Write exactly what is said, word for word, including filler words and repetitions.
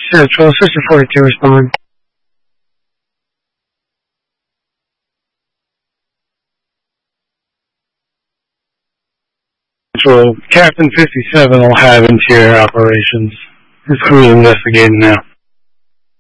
Central, Sister forty-two, respond. Central, Captain fifty-seven will have interior operations. His crew is investigating now.